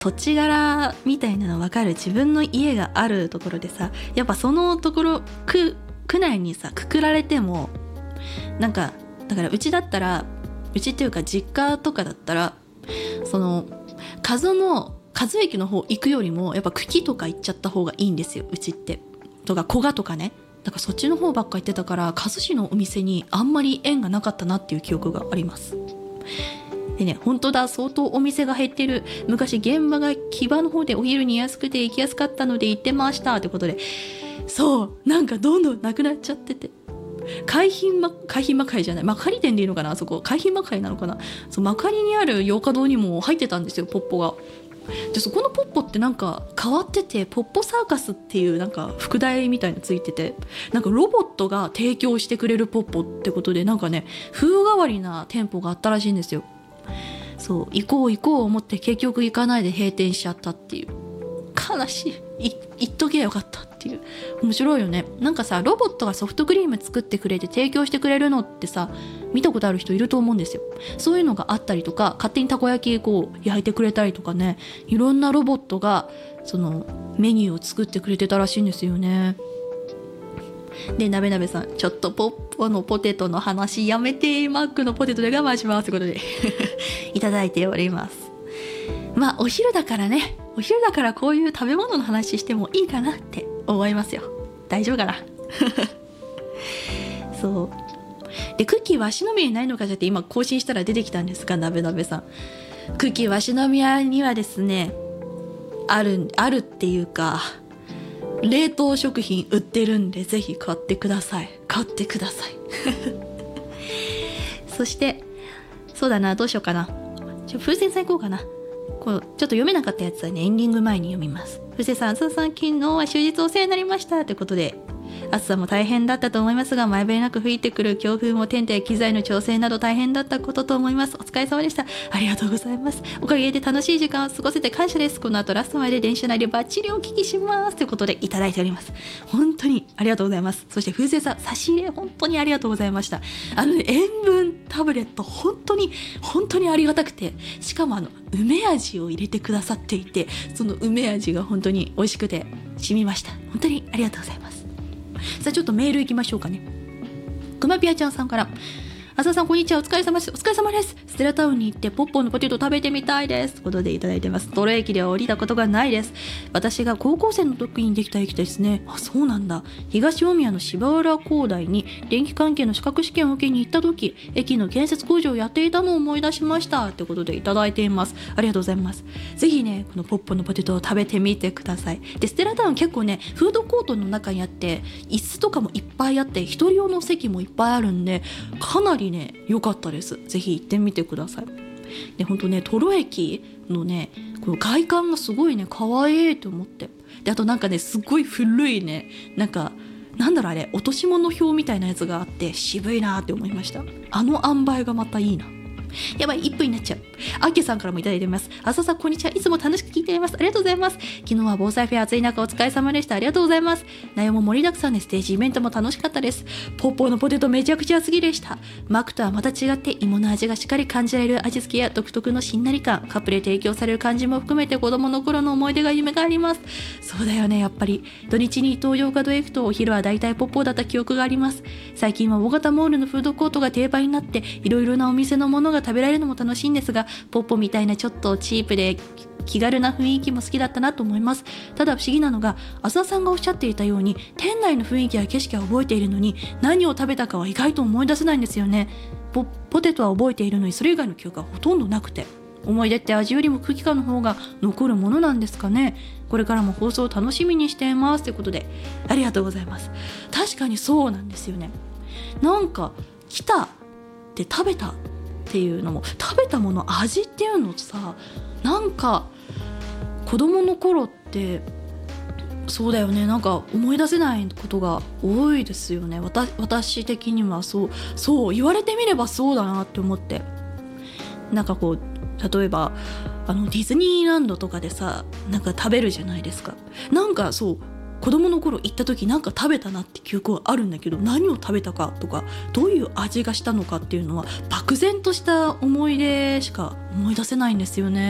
土地柄みたいなの分かる自分の家があるところでさ、やっぱそのところ区内にさくくられてもなんか、だからうちだったら、うちっていうか実家とかだったら、その数駅の方行くよりもやっぱ久喜とか行っちゃった方がいいんですよ、うちってとか古賀とかね。だからそっちの方ばっか行ってたから、数市のお店にあんまり縁がなかったなっていう記憶があります。でね、本当だ、相当お店が減ってる。昔現場が木場の方でお昼に安くて行きやすかったので行ってましたってことで、そうなんかどんどんなくなっちゃってて、海浜幕張じゃない、幕張店でいいのかな、あそこ海浜幕張なのかな。そう、幕張にある洋華堂にも入ってたんですよ、ポッポが。でそこのポッポってなんか変わってて、ポッポサーカスっていうなんか副題みたいのついてて、なんかロボットが提供してくれるポッポってことで、なんかね風変わりな店舗があったらしいんですよ。そう、行こう思って結局行かないで閉店しちゃったっていう、悲しい。行っとけばよかったっていう。面白いよね。なんかさ、ロボットがソフトクリーム作ってくれて提供してくれるのってさ、見たことある人いると思うんですよ。そういうのがあったりとか、勝手にたこ焼きこう焼いてくれたりとかね、いろんなロボットがそのメニューを作ってくれてたらしいんですよね。で、なべなべさん、ちょっとポッポのポテトの話やめて、マックのポテトで我慢しますということでいただいております。まあお昼だからね、お昼だからこういう食べ物の話してもいいかなって思いますよ。大丈夫かなそうで、クッキーわしの宮にないのかじゃって今更新したら出てきたんですが、なべなべさん、クッキーわしの宮にはですね、あるっていうか冷凍食品売ってるんで、ぜひ買ってくださいそしてそうだな、どうしようかな、風船さん行こうかな。こうちょっと読めなかったやつはね、エンディング前に読みます。風船さん、あつさん昨日は終日お世話になりましたということで、暑さも大変だったと思いますが、前触れなく吹いてくる強風もテントや機材の調整など大変だったことと思います。お疲れ様でした。ありがとうございます。おかげで楽しい時間を過ごせて感謝です。この後ラストまで電車内でバッチリお聞きしますということでいただいております。本当にありがとうございます。そして風船さん、差し入れ本当にありがとうございました。塩分タブレット本当にありがたくて、しかも梅味を入れてくださっていて、その梅味が本当に美味しくて染みました。本当にありがとうございます。さあちょっとメールいきましょうかね。くまぴあちゃんさんから、あささんこんにちは、お疲れ様です。お疲れ様です。ステラタウンに行ってポッポのポテト食べてみたいですということでいただいてます。トロ駅では降りたことがないです。私が高校生の時にできた駅ですね。あ、そうなんだ。東大宮の芝浦工大に電気関係の資格試験を受けに行った時、駅の建設工事をやっていたのを思い出しましたということでいただいています。ありがとうございます。ぜひね、このポッポのポテトを食べてみてください。で、ステラタウン結構ね、フードコートの中にあって、椅子とかもいっぱいあって、一人用の席もいっぱいあるんで、かなりね、良かったです。ぜひ行ってみてください。で、ほんとね、トロ駅のね、この外観がすごいね、可愛いと思って。で、あとなんかね、すごい古いね、なんだろうあれ、落とし物表みたいなやつがあって、渋いなって思いました。塩梅がまたいいな。やばい、1分になっちゃう。あっけさんからもいただいています。あささんこんにちは、いつも楽しく聞いています。ありがとうございます。昨日は防災フェア暑い中お疲れ様でした。ありがとうございます。内容も盛りだくさんでステージイベントも楽しかったです。ポッポのポテトめちゃくちゃ好きでした。マックとはまた違って芋の味がしっかり感じられる味付けや独特のしんなり感、カップで提供される感じも含めて子供の頃の思い出が夢があります。そうだよね、やっぱり土日に東洋華堂へ行くとお昼はだいたいポッポだった記憶があります。最近は大型モールのフードコートが定番になっていろいろなお店のものが食べられるのも楽しいんですが、ポッポみたいなちょっとチープで気軽な雰囲気も好きだったなと思います。ただ不思議なのが、浅田さんがおっしゃっていたように店内の雰囲気や景色は覚えているのに何を食べたかは意外と思い出せないんですよね。ポテトは覚えているのにそれ以外の記憶がほとんどなくて、思い出って味よりも空気感の方が残るものなんですかね。これからも放送を楽しみにしていますということでありがとうございます。確かにそうなんですよね。なんか来たって食べたっていうのも、食べたもの味っていうのさ、なんか子供の頃ってそうだよね、なんか思い出せないことが多いですよね。私的にはそう言われてみればそうだなって思って、なんかこう例えばディズニーランドとかでさ、なんか食べるじゃないですか。なんかそう子供の頃行った時なんか食べたなって記憶はあるんだけど、何を食べたかとかどういう味がしたのかっていうのは漠然とした思い出しか思い出せないんですよね。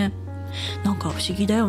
なんか不思議だよ